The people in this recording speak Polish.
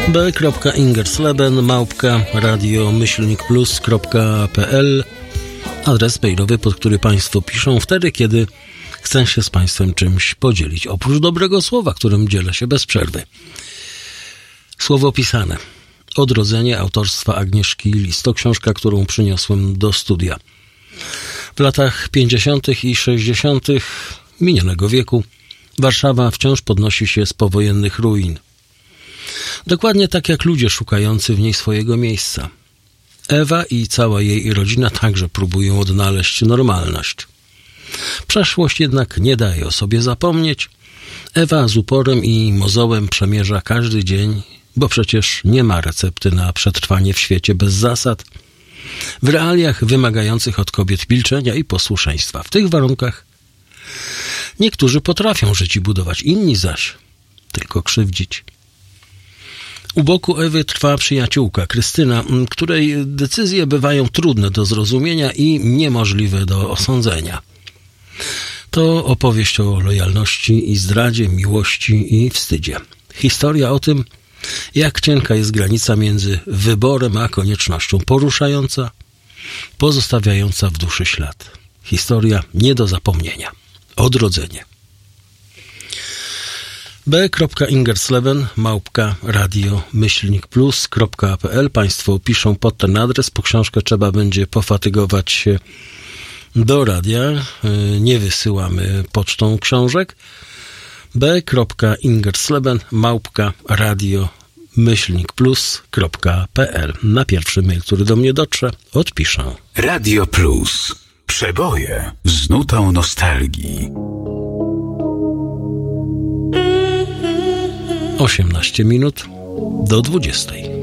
b.ingersleben@radio-plus.pl. Adres mailowy, pod który Państwo piszą wtedy, kiedy chcę się z Państwem czymś podzielić. Oprócz dobrego słowa, którym dzielę się bez przerwy. Słowo pisane. Odrodzenie autorstwa Agnieszki Lis. To książka, którą przyniosłem do studia. W latach 50. i 60. minionego wieku Warszawa wciąż podnosi się z powojennych ruin. Dokładnie tak jak ludzie szukający w niej swojego miejsca. Ewa i cała jej rodzina także próbują odnaleźć normalność. Przeszłość jednak nie daje o sobie zapomnieć. Ewa z uporem i mozołem przemierza każdy dzień, bo przecież nie ma recepty na przetrwanie w świecie bez zasad, w realiach wymagających od kobiet milczenia i posłuszeństwa. W tych warunkach niektórzy potrafią żyć i budować, inni zaś tylko krzywdzić. U boku Ewy trwa przyjaciółka, Krystyna, której decyzje bywają trudne do zrozumienia i niemożliwe do osądzenia. To opowieść o lojalności i zdradzie, miłości i wstydzie. Historia o tym, jak cienka jest granica między wyborem a koniecznością, poruszająca, pozostawiająca w duszy ślad. Historia nie do zapomnienia. Odrodzenie. b.ingersleben@radio-plus.pl. Państwo piszą pod ten adres. Po książkę trzeba będzie pofatygować się do radia. Nie wysyłamy pocztą książek. b.ingersleben@radio-plus.pl. Na pierwszy mail, który do mnie dotrze, odpiszę. Radio Plus. Przeboje z nutą nostalgii. 18 minut do 20.